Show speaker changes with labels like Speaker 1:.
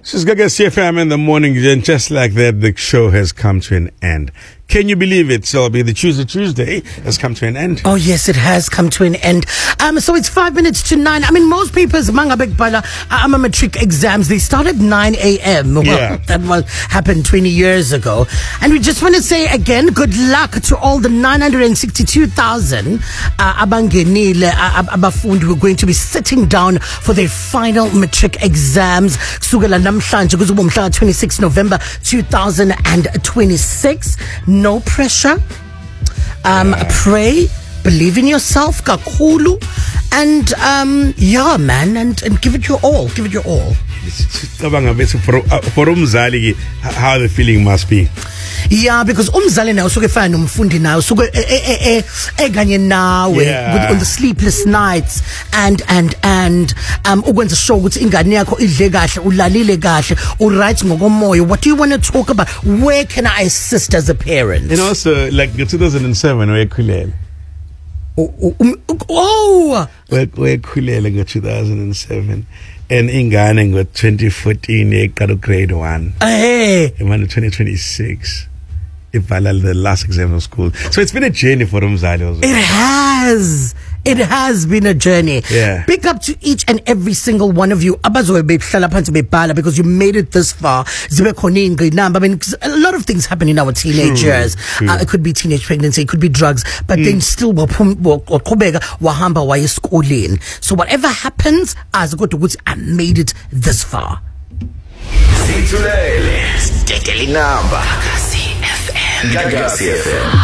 Speaker 1: This is Gaga CFM in the morning, and just like that, the show has come to an end. Can you believe it, Selby? The Tuesday has come to an end.
Speaker 2: Oh, yes, it has come to an end. So it's 5 minutes to 9. I mean, most people's matric exams, they start at 9 a.m. Well,
Speaker 1: Yeah.
Speaker 2: that happened 20 years ago. And we just want to say again, good luck to all the 962,000 abangenile abafundi who are going to be sitting down for their final matric exams. Kusukela namhlanje kuzoba umhla 26 November 2026. No pressure. Pray, believe in yourself, kakhulu, and yeah, man, and give it your all. Give it your all.
Speaker 1: For umzali, how the feeling must be.
Speaker 2: Yeah, because umzali nawe usuke efana nomfundi nawe usuke eganye nawe on the sleepless nights and ukwenza sure ukuthi ingane yakho idle kahle ulalile kahle uright ngokomoya. What do you want to talk about? Where can I assist as a parent?
Speaker 1: And also, like 2007 wekhulele. Wekhulele ngo 2007. And ingane ngo 2014 eqala grade 1.
Speaker 2: Hey.
Speaker 1: And 2026. The last exam of school. So it's been a journey for Umzali also.
Speaker 2: It has been a journey.
Speaker 1: Yeah.
Speaker 2: Big up to each and every single one of you. Because you made it this far. I mean, a lot of things happen in our teenage years.
Speaker 1: True.
Speaker 2: It could be teenage pregnancy, it could be drugs, but then still wahamba schooling. So whatever happens, I made it this far.
Speaker 3: Steady number. CFM. Gaga CFM.